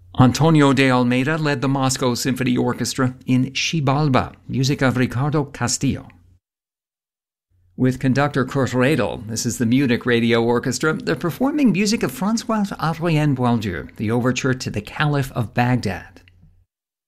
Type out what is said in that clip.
Antonio de Almeida led the Moscow Symphony Orchestra in Xibalba, music of Ricardo Castillo. With conductor Kurt Redl, this is the Munich Radio Orchestra. They're performing music of François-Adrien Boieldieu, the overture to The Caliph of Baghdad.